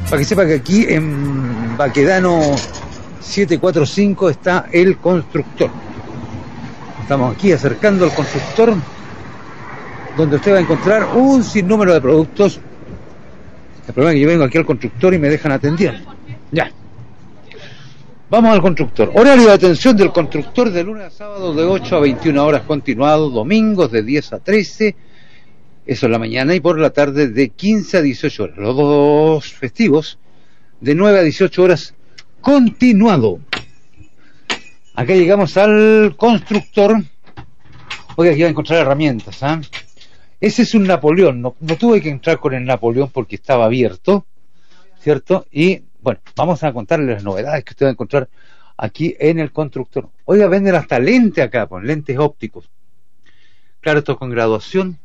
Para que sepa que aquí en Baquedano 745 está el constructor. Estamos aquí acercando al constructor, donde usted va a encontrar un sinnúmero de productos. El problema es que yo vengo aquí al constructor y me dejan atender. Ya. Vamos al constructor. Horario de atención del constructor de lunes a sábado de 8 a 21 horas continuado, domingos de 10 a 13, eso en la mañana, y por la tarde de 15 a 18 horas. Los dos festivos de 9 a 18 horas continuado. Acá llegamos al constructor. Oiga, aquí va a encontrar herramientas, ¿ah? Ese es un Napoleón. No tuve que entrar con el Napoleón porque estaba abierto, ¿cierto? Y bueno, vamos a contarle las novedades que usted va a encontrar aquí en el constructor. Oiga, venden hasta lentes acá, pues, lentes ópticos. Claro, esto con graduación,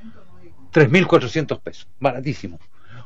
3.400 pesos, baratísimo.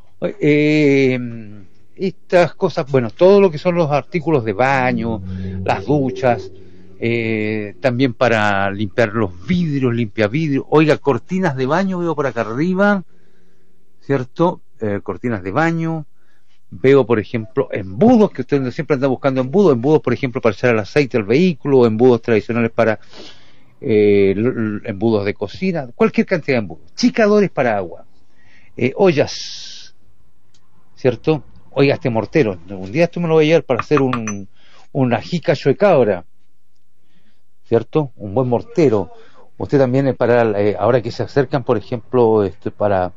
Estas cosas, bueno, todo lo que son los artículos de baño, las duchas, también para limpiar los vidrios, limpia vidrio. Oiga, cortinas de baño veo por acá arriba, ¿cierto? Cortinas de baño. Veo, por ejemplo, embudos, que usted siempre anda buscando embudos, por ejemplo, para echar el aceite al vehículo, o embudos tradicionales para embudos de cocina, cualquier cantidad de embudos. Chicadores para agua, ollas, ¿cierto? Oiga, este mortero, un día esto me lo voy a llevar para hacer una jica chuecabra, ¿cierto? Un buen mortero. Usted también para, ahora que se acercan, por ejemplo, para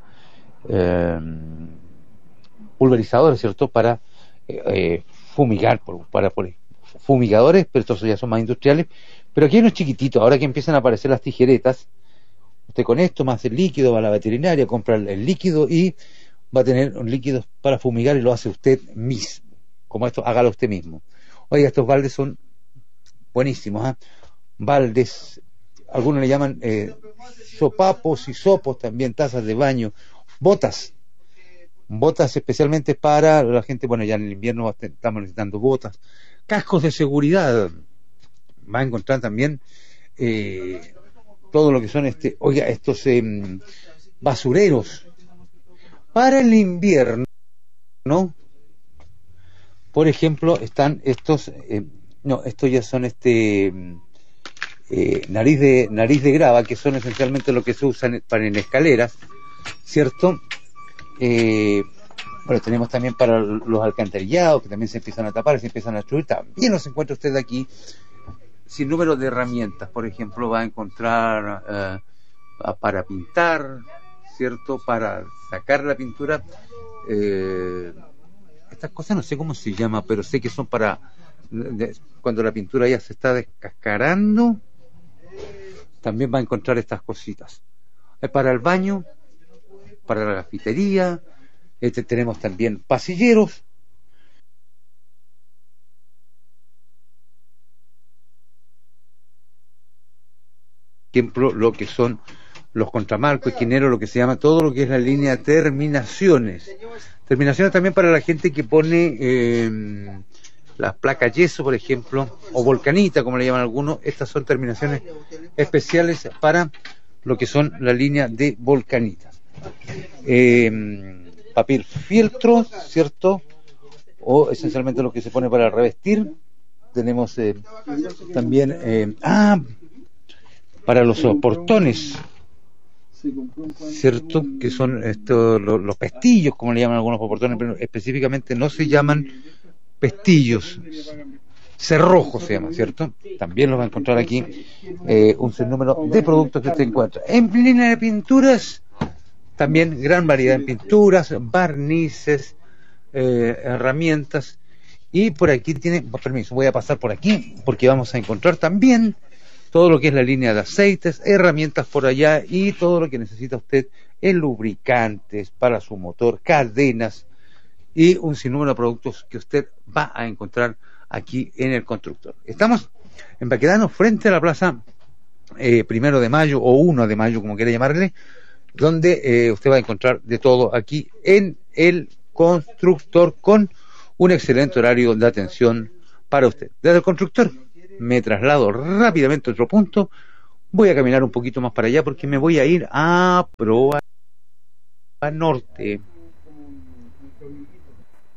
pulverizadores, ¿cierto? Para fumigar, para fumigadores, pero estos ya son más industriales. Pero aquí hay unos chiquititos, ahora que empiezan a aparecer las tijeretas, usted con esto más el líquido va a la veterinaria, compra el líquido y va a tener un líquido para fumigar y lo hace usted mismo. Como esto, hágalo usted mismo. Oiga, estos baldes son buenísimos, ¿eh? Baldes, algunos le llaman sopapos y sopos también, tazas de baño, botas especialmente para la gente, bueno, ya en el invierno estamos necesitando botas, cascos de seguridad, va a encontrar también todo lo que son oiga, estos basureros para el invierno, ¿no? Por ejemplo, están estos, estos ya son nariz de grava, que son esencialmente lo que se usan para en escaleras, ¿cierto? Bueno, tenemos también para los alcantarillados, que también se empiezan a tapar, se empiezan a destruir. También los encuentra usted aquí sin número de herramientas. Por ejemplo, va a encontrar para pintar, ¿cierto? Para sacar la pintura. Estas cosas no sé cómo se llama, pero sé que son para cuando la pintura ya se está descascarando. También va a encontrar estas cositas. Para el baño, para la cafetería, tenemos también pasilleros. Por ejemplo, lo que son los contramarcos, esquineros, lo que se llama todo lo que es la línea terminaciones. Terminaciones también para la gente que pone las placas yeso, por ejemplo, o volcanita, como le llaman algunos. Estas son terminaciones especiales para lo que son la línea de volcanitas. Papel fieltro, ¿cierto? O esencialmente lo que se pone para revestir. Tenemos también para los portones, ¿cierto? Que son los pestillos, como le llaman algunos portones, pero específicamente no se llaman pestillos, cerrojos se llama, ¿cierto? También los va a encontrar aquí un sinnúmero de productos que usted encuentra. En línea de pinturas, también gran variedad de pinturas, barnices, herramientas. Y por aquí permiso, voy a pasar por aquí porque vamos a encontrar también todo lo que es la línea de aceites, herramientas por allá y todo lo que necesita usted en lubricantes para su motor, cadenas y un sinnúmero de productos que usted va a encontrar aquí en el constructor. Estamos en Baquedano, frente a la plaza 1 de Mayo o 1 de Mayo, como quiera llamarle, donde usted va a encontrar de todo aquí en el constructor con un excelente horario de atención para usted. Desde el constructor me traslado rápidamente a otro punto, voy a caminar un poquito más para allá porque me voy a ir a Proa Norte.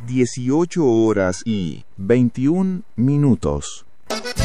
18 horas y 21 minutos.